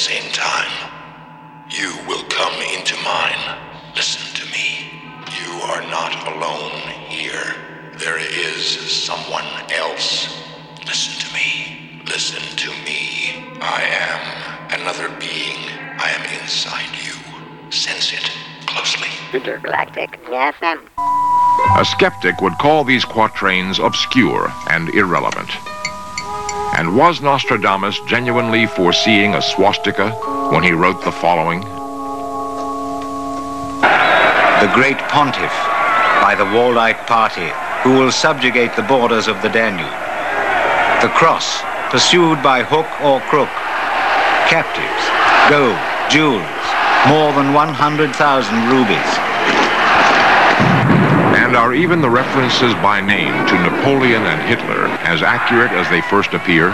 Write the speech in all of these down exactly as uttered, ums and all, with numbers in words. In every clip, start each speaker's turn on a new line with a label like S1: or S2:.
S1: same time. You will come into mine. Listen to me. You are not alone here. There is someone else. Listen to me. Listen to me. I am another being. I am inside you. Sense it closely.
S2: Intergalactic F M.
S3: A skeptic would call these quatrains obscure and irrelevant. And was Nostradamus genuinely foreseeing a swastika when he wrote the following?
S4: The great pontiff by the Waldite party, who will subjugate the borders of the Danube. The cross, pursued by hook or crook. Captives, gold, jewels, more than one hundred thousand rubies.
S3: And are even the references by name to Napoleon and Hitler as accurate as they first appear?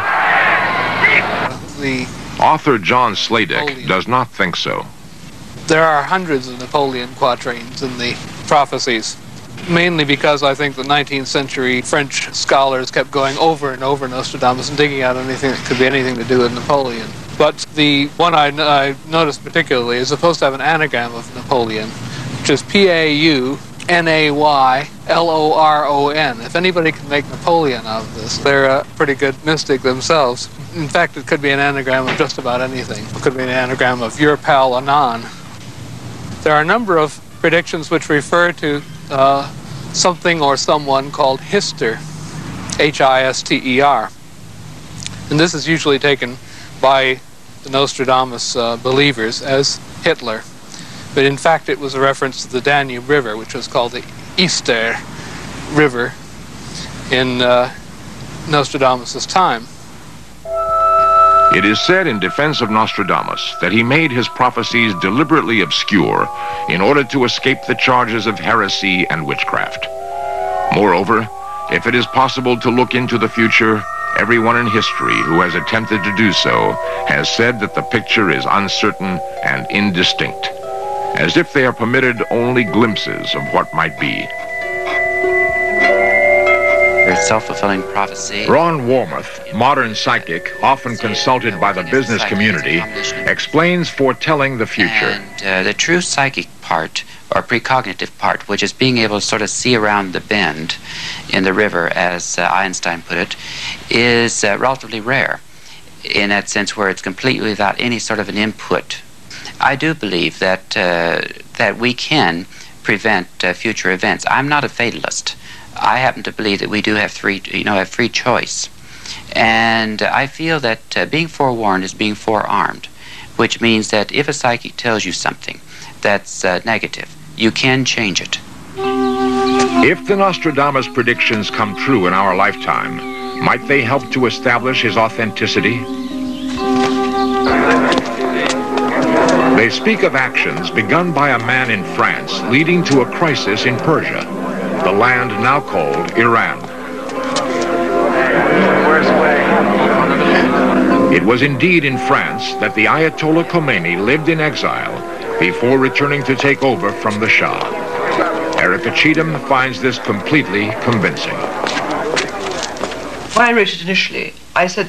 S5: The
S3: Author John Sladek
S5: Napoleon.
S3: does not think so.
S5: There are hundreds of Napoleon quatrains in the prophecies, mainly because I think the nineteenth century French scholars kept going over and over Nostradamus and digging out anything that could be anything to do with Napoleon. But the one I, I noticed particularly is supposed to have an anagram of Napoleon, which is P A U N A Y L O R O N. If anybody can make Napoleon out of this, they're a pretty good mystic themselves. In fact, it could be an anagram of just about anything. It could be an anagram of your pal Anon. There are a number of predictions which refer to uh, something or someone called Hister, H I S T E R. And this is usually taken by the Nostradamus uh, believers as Hitler. But in fact, it was a reference to the Danube River, which was called the Ister River in uh, Nostradamus' time.
S3: It is said in defense of Nostradamus that he made his prophecies deliberately obscure in order to escape the charges of heresy and witchcraft. Moreover, if it is possible to look into the future, everyone in history who has attempted to do so has said that the picture is uncertain and indistinct, as if they are permitted only glimpses of what might be.
S6: There's self-fulfilling prophecy.
S3: Ron Warmoth, modern psychic, often consulted by the business community, explains foretelling the future.
S6: And uh, the true psychic part, or precognitive part, which is being able to sort of see around the bend in the river, as uh, Einstein put it, is uh, relatively rare, in that sense where it's completely without any sort of an input. I do believe that uh, that we can prevent uh, future events. I'm not a fatalist. I happen to believe that we do have free, you know, have free choice, and I feel that uh, being forewarned is being forearmed, which means that if a psychic tells you something that's uh, negative, you can change it.
S3: If the Nostradamus predictions come true in our lifetime, might they help to establish his authenticity? They speak of actions begun by a man in France leading to a crisis in Persia, the land now called Iran. It was indeed in France that the Ayatollah Khomeini lived in exile before returning to take over from the Shah. Erica Cheatham finds this completely convincing.
S7: When I wrote it initially, I said